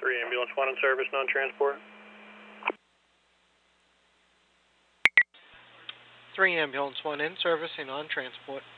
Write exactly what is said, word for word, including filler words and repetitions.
three ambulance, one in service, non-transport. three ambulance, one in service and on transport.